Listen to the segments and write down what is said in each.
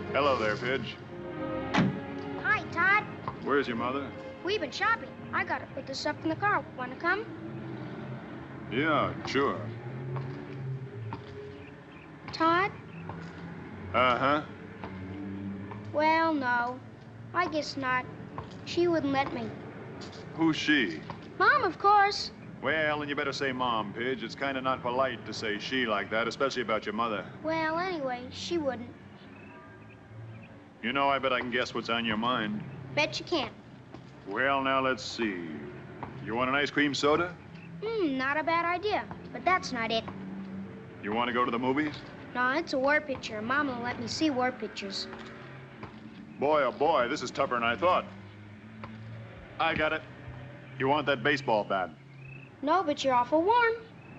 Hello there, Pidge. Hi, Todd. Where's your mother? We've been shopping. I gotta put this stuff in the car. Want to come? Yeah, sure. Todd? Uh-huh. Well, no. I guess not. She wouldn't let me. Who's she? Mom, of course. Well, then you better say Mom, Pidge. It's kind of not polite to say she like that, especially about your mother. Well, anyway, she wouldn't. You know, I bet I can guess what's on your mind. Bet you can't. Well, now, let's see. You want an ice cream soda? Not a bad idea. But that's not it. You want to go to the movies? No, it's a war picture. Mom won't let me see war pictures. Boy, oh boy, this is tougher than I thought. I got it. You want that baseball bat? No, but you're awful warm.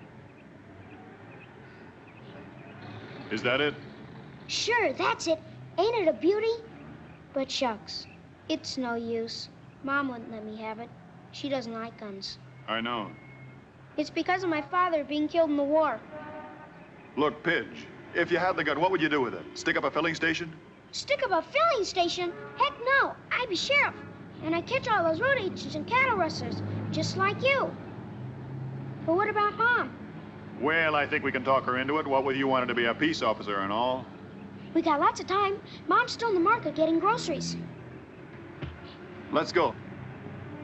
Is that it? Sure, that's it. Ain't it a beauty? But shucks, it's no use. Mom wouldn't let me have it. She doesn't like guns. I know. It's because of my father being killed in the war. Look, Pidge, if you had the gun, what would you do with it? Stick up a filling station? Stick up a filling station? Heck no, I'd be sheriff. And I'd catch all those road agents and cattle rustlers, just like you. But what about Mom? Well, I think we can talk her into it, what with you wanting to be a peace officer and all. We got lots of time. Mom's still in the market getting groceries. Let's go.